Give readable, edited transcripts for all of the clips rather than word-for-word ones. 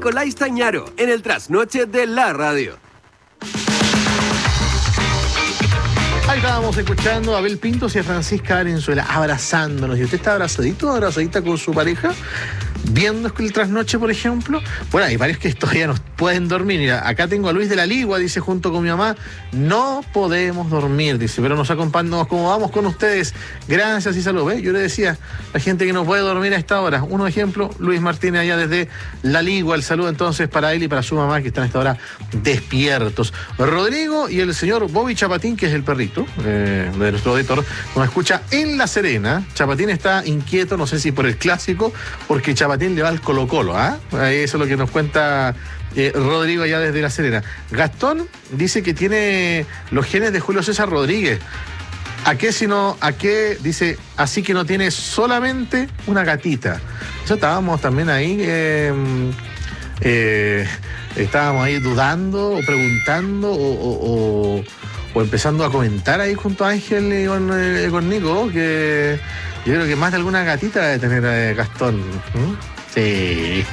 Nicolás Tañaro en el trasnoche de la radio. Ahí estábamos escuchando a Abel Pintos y a Francisca Valenzuela abrazándonos. ¿Y usted está abrazadito, abrazadita con su pareja? Viendo el trasnoche, por ejemplo. Bueno, hay varios que todavía no pueden dormir. Mira, acá tengo a Luis de la Ligua, dice, junto con mi mamá, no podemos dormir, dice, pero nos acompañamos como vamos con ustedes. Gracias y salud. ¿Ves? Yo le decía, la gente que no puede dormir a esta hora. Un ejemplo, Luis Martínez allá desde la Ligua. El saludo entonces para él y para su mamá que están a esta hora despiertos. Rodrigo y el señor Bobby Chapatín, que es el perrito de nuestro auditor, nos escucha en La Serena. Chapatín está inquieto, no sé si por el clásico, porque Chapatín le va al Colo-Colo, ¿ah? Eso es lo que nos cuenta Rodrigo allá desde La Serena. Gastón dice que tiene los genes de Julio César Rodríguez. ¿A qué? Dice, así que no tiene solamente una gatita. Eso estábamos también ahí, estábamos ahí dudando o preguntando o empezando a comentar ahí junto a Ángel y con Nico, que yo creo que más de alguna gatita debe tener Gastón. Sí.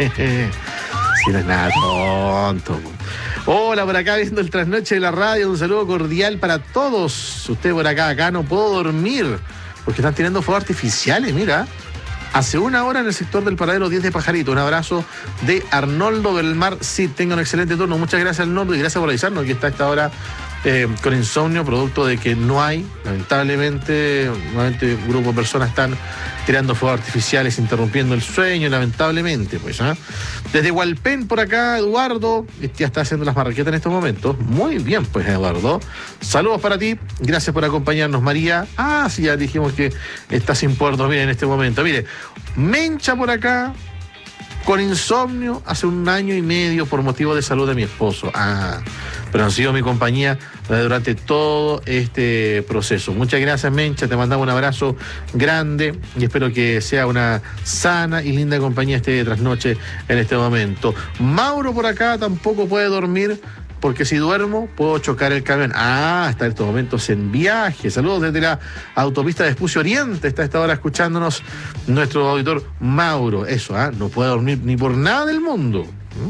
Sí, no es nada tonto. Hola, por acá viendo el trasnoche de la radio. Un saludo cordial para todos. Usted por acá no puedo dormir porque están tirando fuegos artificiales, mira. Hace una hora en el sector del paradero 10 de Pajarito. Un abrazo de Arnoldo Belmar. Sí, tenga un excelente turno. Muchas gracias, Arnoldo, y gracias por avisarnos que está a esta hora con insomnio, producto de que no hay, lamentablemente, un grupo de personas están tirando fuegos artificiales, interrumpiendo el sueño, lamentablemente, pues, ¿eh? Desde Hualpén, por acá, Eduardo, ya está haciendo las marraquetas en estos momentos. Muy bien, pues, Eduardo. Saludos para ti, gracias por acompañarnos, María. Sí, ya dijimos que está sin poder dormir en este momento. Mire, Mencha por acá, con insomnio hace 1 año y medio por motivo de salud de mi esposo. Pero han sido mi compañía durante todo este proceso. Muchas gracias, Mencha, te mandamos un abrazo grande y espero que sea una sana y linda compañía este trasnoche en este momento. Mauro por acá tampoco puede dormir porque si duermo puedo chocar el camión. Está en estos momentos en viaje. Saludos desde la autopista de Espucio Oriente. Está a esta hora escuchándonos nuestro auditor Mauro. Eso, no puede dormir ni por nada del mundo.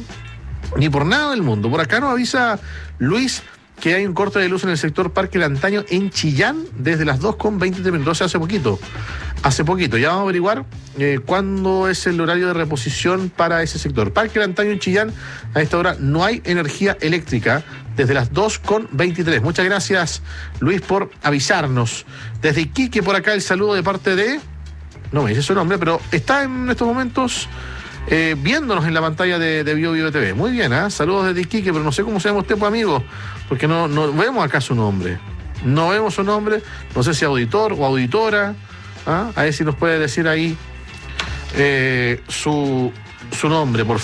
Ni por nada del mundo. Por acá nos avisa Luis que hay un corte de luz en el sector Parque Lantaño en Chillán desde las 2:23 minutos. Hace poquito. Ya vamos a averiguar cuándo es el horario de reposición para ese sector. Parque Lantaño en Chillán, a esta hora no hay energía eléctrica desde las 2:23. Muchas gracias, Luis, por avisarnos. Desde Iquique, por acá, el saludo de parte de... No me dice su nombre, pero está en estos momentos viéndonos en la pantalla de BioBio TV. Muy bien, saludos desde Iquique, pero no sé cómo se llama usted, pues, amigo, porque no vemos acá su nombre. No vemos su nombre, no sé si auditor o auditora. A ver si nos puede decir ahí su nombre, por favor.